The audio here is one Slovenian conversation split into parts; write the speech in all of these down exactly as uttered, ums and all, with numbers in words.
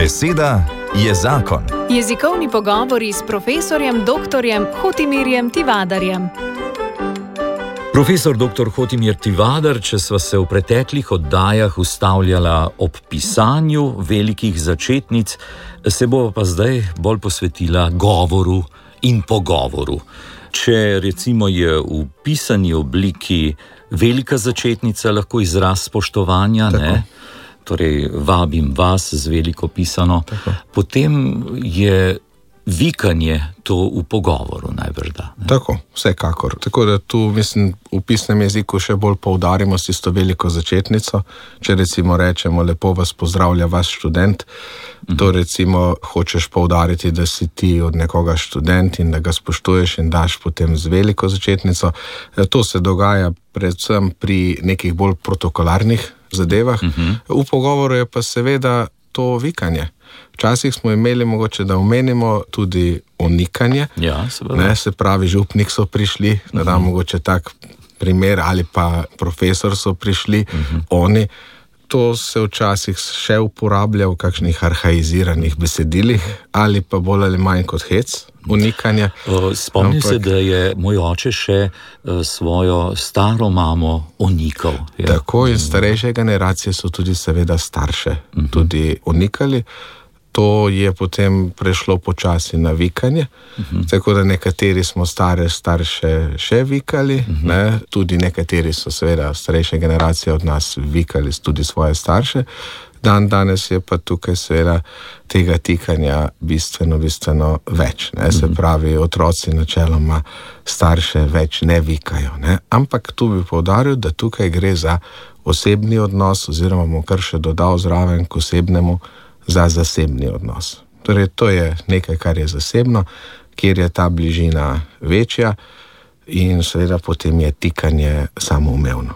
Beseda je zakon. Jezikovni pogovori s profesorjem doktorjem Hotimirjem Tivadarjem. Profesor doktor Hotimir Tivadar, če sva se v preteklih oddajah ustavljala ob pisanju velikih začetnic, se bova pa zdaj bolj posvetila govoru in pogovoru. Če recimo je v pisani obliki velika začetnica lahko izraz spoštovanja, ne? Torej vabim vas z veliko pisano, tako. Potem je vikanje to v pogovoru najbrž da. Ne? Tako, vsekakor. Tako da tu, mislim, v pisnem jeziku še bolj poudarimo s tisto veliko začetnico. Če recimo rečemo, lepo vas pozdravlja vaš študent, uh-huh. to recimo hočeš poudariti, da si ti od nekoga študent in da ga spoštuješ in daš potem z veliko začetnico. To se dogaja predvsem pri nekih bolj protokolarnih zadevah. Uh-huh. V pogovoru je pa seveda to vikanje. Včasih smo imeli mogoče, da omenimo tudi onikanje. Ja, ne, se pravi, župnik so prišli, uh-huh. da da mogoče tak primer, ali pa profesor so prišli, uh-huh. oni. To se včasih še uporablja v kakšnih arhaiziranih besedilih, ali pa bolj ali manj kot hec, unikanje. Spomnim Ampak... se, da je moj oče še svojo staro mamo onikal. Ja. Tako in starejše generacije so tudi seveda starše uh-huh. tudi unikali. To je potem prešlo počasi na vikanje, uh-huh. tako da nekateri smo stare starše še vikali, uh-huh. ne? Tudi nekateri so seveda starejše generacije od nas vikali tudi svoje starše. Dan danes je pa tukaj seveda tega tikanja bistveno, bistveno več. Ne? Se pravi, otroci načeloma starše več ne vikajo. Ne? Ampak tu bi poudaril, da tukaj gre za osebni odnos, oziroma bom kar še dodal zraven k osebnemu, za zasebni odnos. Torej, to je nekaj, kar je zasebno, kjer je ta bližina večja in seveda potem je tikanje samoumevno.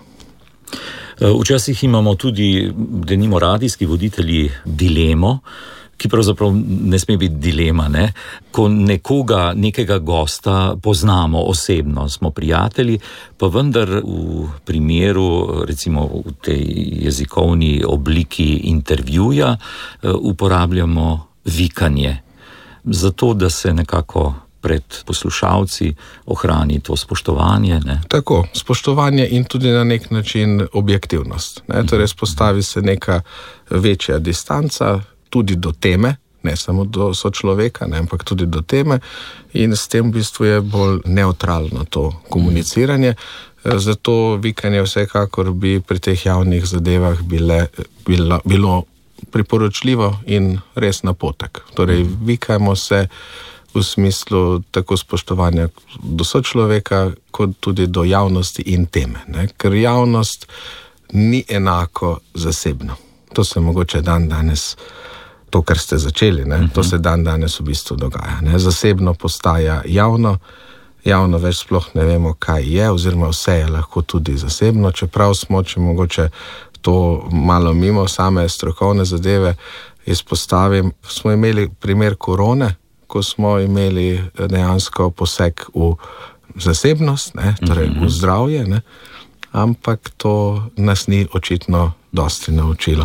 Včasih imamo tudi, denimo radijski voditelji, dilemo, ki pravzaprav ne sme biti dilema, ne? Ko nekoga, nekega gosta poznamo osebno, smo prijatelji, pa vendar v primeru, recimo v tej jezikovni obliki intervjuja, uporabljamo vikanje, zato da se nekako pred poslušalci ohrani to spoštovanje. Ne? Tako, spoštovanje in tudi na nek način objektivnost. Ne? Torej, spostavi se neka večja distanca, tudi do teme, ne samo do sočloveka, ne, ampak tudi do teme in s tem v bistvu je bolj neutralno to komuniciranje. Zato vikanje vsekakor bi pri teh javnih zadevah bile, bilo, bilo priporočljivo in res napotek. Torej, vikajmo se v smislu tako spoštovanja do sočloveka, kot tudi do javnosti in teme. Ne. Ker javnost ni enako zasebno. To se mogoče dan danes To, kar ste začeli, ne? Uh-huh. To se dan danes v bistvu dogaja. Ne? Zasebno postaja javno, javno več sploh ne vemo, kaj je, oziroma vse je lahko tudi zasebno, čeprav smo, če mogoče to malo mimo same strokovne zadeve izpostavim, smo imeli primer korone, ko smo imeli dejansko poseg v zasebnost, ne? Torej uh-huh. v zdravje, ne? Ampak to nas ni očitno dosti naučilo.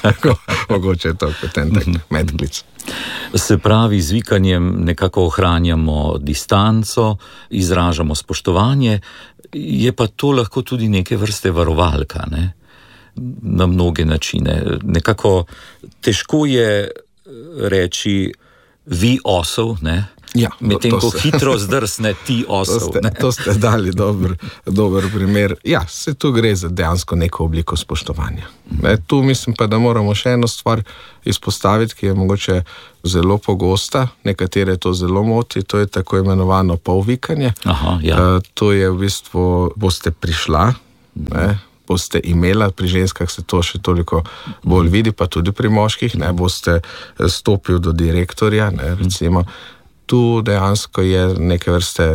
Mogoče je to kot en tak medklic. Se pravi, z vikanjem nekako ohranjamo distanco, izražamo spoštovanje, je pa to lahko tudi neke vrste varovalka, ne? Na mnoge načine. Nekako težko je reči vi osov, ne? Ja, medtem ko hitro zdrsne ti osov. To ste, to ste dali dober, dober primer. Ja, se tu gre za dejansko neko obliko spoštovanja. Ne, tu mislim pa, da moramo še eno stvar izpostaviti, ki je mogoče zelo pogosta, nekatere to zelo moti, to je tako imenovano polvikanje. Aha, ja. uh, to je v bistvu, boste prišla, ne, boste imela, pri ženskah se to še toliko bolj vidi, pa tudi pri moških, ne, boste stopil do direktorja, ne, recimo. Tu dejansko je neke vrste